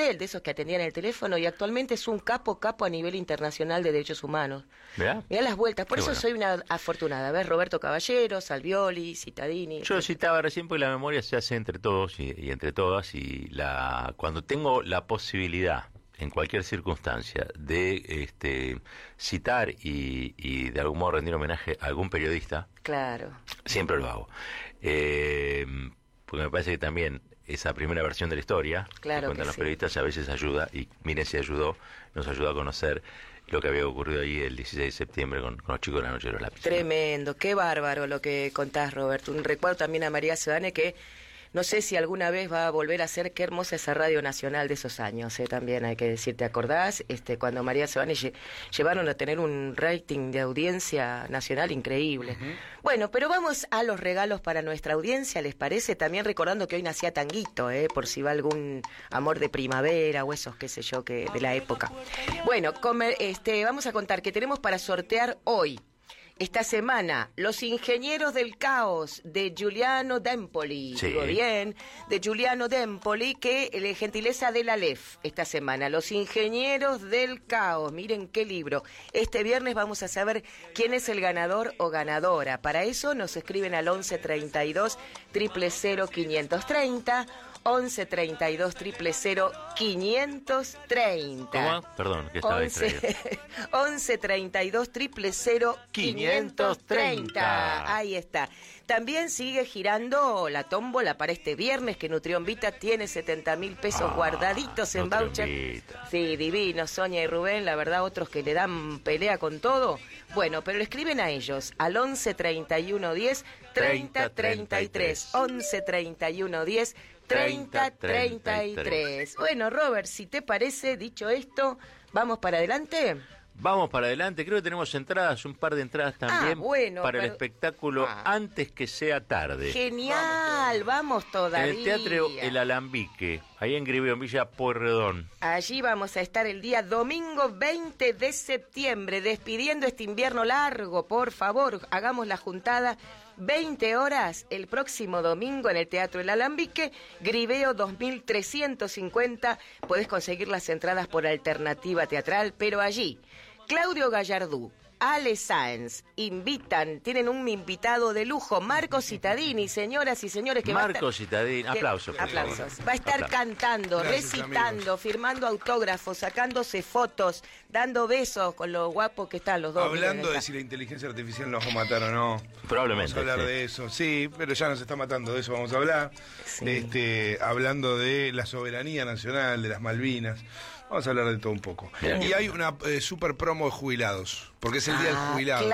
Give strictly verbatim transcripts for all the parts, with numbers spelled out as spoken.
él, de esos que atendían el teléfono, y actualmente es un capo, capo a nivel internacional de derechos humanos. ¿Verdad? Mirá las vueltas, por Qué eso bueno. soy una afortunada. ¿Ves? Roberto Caballero, Salvioli, Cittadini. Yo lo citaba recién porque la memoria se hace entre todos y, y entre todas, y la cuando tengo la posibilidad, en cualquier circunstancia, de este citar y, y de algún modo rendir homenaje a algún periodista, Claro. siempre lo hago. Eh, porque me parece que también esa primera versión de la historia Claro que cuentan que los sí. periodistas a veces ayuda, y miren si ayudó, nos ayudó a conocer lo que había ocurrido ahí el dieciséis de septiembre con, con los chicos de la Noche de los Lápices. Tremendo, qué bárbaro lo que contás, Roberto. Un recuerdo también a María Sebane, que no sé si alguna vez va a volver a ser, qué hermosa esa Radio Nacional de esos años, ¿eh? También hay que decir, ¿te acordás? Este, cuando María Sebane lle llevaron a tener un rating de audiencia nacional increíble. Uh-huh. Bueno, pero vamos a los regalos para nuestra audiencia, ¿les parece? También recordando que hoy nacía Tanguito, ¿eh? Por si va algún amor de primavera o esos, qué sé yo, que de la época. Bueno, comer, este, vamos a contar que tenemos para sortear hoy, esta semana, Los Ingenieros del Caos, de Giuliano D'Empoli. Sí. Digo bien, de Giuliano D'Empoli, que le gentileza de la Aleph esta semana. Los Ingenieros del Caos. Miren qué libro. Este viernes vamos a saber quién es el ganador o ganadora. Para eso nos escriben al once treinta y dos, cero cero cero, quinientos treinta. once treinta y dos, cero cero cero, quinientos treinta. ¿Cómo? Perdón, que estaba distraído. once treinta y dos, cero cero cero, quinientos treinta. Ahí está. También sigue girando la tómbola para este viernes, que Nutrión Vita tiene setenta mil pesos Ah, guardaditos en Nutrión voucher. Vita. Sí, divino, Sonia y Rubén, la verdad, otros que le dan pelea con todo. Bueno, pero le escriben a ellos al once treinta y uno diez, treinta treinta y tres. once treinta y uno diez, treinta treinta y tres. Bueno, Robert, si te parece, dicho esto, ¿vamos para adelante? Vamos para adelante, creo que tenemos entradas, un par de entradas también Ah, bueno, para pero- el espectáculo Ah. Antes que sea tarde. Genial, vamos todavía. En el Teatro El Alambique, ahí en Griveo, en Villa Pueyrredón. Allí vamos a estar el día domingo veinte de septiembre, despidiendo este invierno largo. Por favor, hagamos la juntada. veinte horas el próximo domingo en el Teatro El Alambique, Griveo dos mil trescientos cincuenta. Podés conseguir las entradas por Alternativa Teatral, pero allí, Claudio Gallardú, Ale Sáenz, invitan, tienen un invitado de lujo, Marco Cittadini, señoras y señores, que Marco va a estar, Cittadini, que- aplausos. por aplausos. favor. Va a estar Aplausos. cantando, Gracias, recitando, amigos. firmando autógrafos, sacándose fotos, dando besos con lo guapos que están los dos. Hablando miren de acá. si la inteligencia artificial nos va a matar o no. Probablemente, Vamos a hablar sí. de eso. Sí, pero ya nos está matando, de eso vamos a hablar. Sí. Este, hablando de la soberanía nacional, de las Malvinas. Vamos a hablar de todo un poco. Bien. Y hay una eh, super promo de jubilados, porque es el día Ah, del jubilado.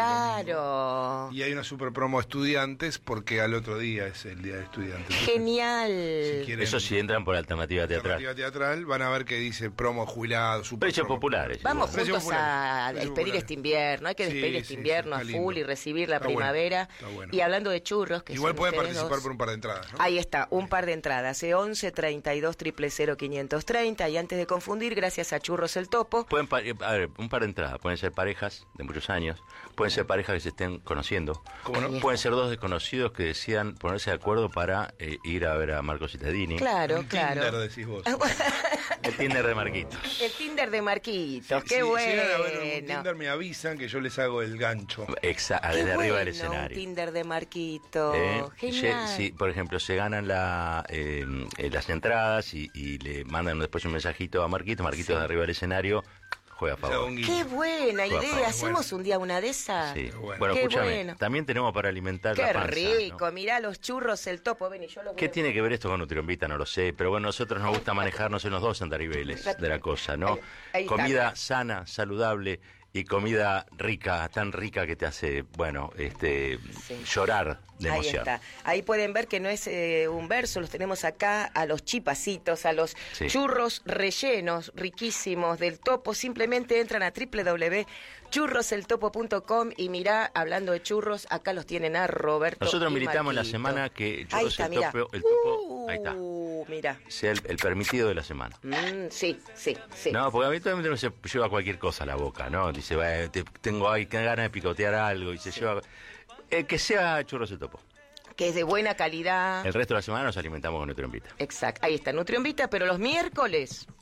claro. Y hay una super promo de estudiantes, porque al otro día es el día de estudiantes. Genial. Si quieren Eso sí entran por Alternativa Teatral. alternativa teatral, van a ver que dice promo jubilado, super Precios promo. populares. Vamos igual. Precios juntos a populares, precios despedir populares. este invierno, hay que Sí, despedir este sí, invierno sí, a está full lindo. y recibir la Está bueno, primavera. está bueno. Y hablando de churros, que Igual son pueden ustedes participar dos. por un par de entradas, ¿no? Ahí está, un par de entradas, eh, once treinta y dos, cero cero cero, quinientos treinta. Y antes de confundir, gracias a Churros el Topo. Pueden, pa- eh, a ver, un par de entradas. Pueden ser parejas de muchos años. Pueden ser parejas que se estén conociendo. ¿Cómo no? Ahí está. Pueden ser dos desconocidos que decidan ponerse de acuerdo para eh, ir a ver a Marco Cittadini. Claro, Un claro. Tinder, decís vos. El Tinder de Marquitos. El Tinder de Marquitos, Si- qué si bueno. llegan a ver un Tinder, me avisan que yo les hago el gancho. Exacto, Qué desde arriba del bueno, escenario. Un Tinder de Marquito. Eh, Genial. ye- si, por ejemplo, se ganan la, eh, eh, las entradas y, y le mandan después un mensajito a Marquito, Marquito Sí. de arriba del escenario, juega a Les hago favor. un guiño. Qué buena Bueno, idea. bueno. ¿Hacemos un día una de esas? Sí. bueno. Bueno, Qué escúchame, bueno. también tenemos para alimentar Qué la panza. rico. ¿no? Mirá los churros, el Topo. Ven y yo los ¿Qué voy a- tiene que ver esto con Nutrión Vita? No lo sé, pero bueno, nosotros nos gusta manejarnos en los dos andariveles de la cosa, ¿no? Ahí- ahí está. Comida sana, saludable y comida rica, tan rica que te hace, bueno, este, Sí. llorar de Ahí emoción. está. Ahí pueden ver que no es eh, un verso, los tenemos acá a los chipacitos, a los Sí. churros rellenos, riquísimos del Topo. Simplemente entran a doble u doble u doble u punto churros el topo punto com y mirá, hablando de churros, acá los tienen a Roberto. Nosotros y militamos en la Marquito. semana que Ahí Churros está, el mirá. Topo, el topo, Uh, ahí está, mirá. sea el, el permitido de la semana. Mm, sí, sí, sí. No, porque habitualmente uno se lleva cualquier cosa a la boca, ¿no? Dice, "Va, te- tengo ahí ganas de picotear algo", y se lleva... Eh, que sea Churros el Topo. Que es de buena calidad. El resto de la semana nos alimentamos con Nutrión Vita. Exacto. Ahí está, Nutrión Vita, pero los miércoles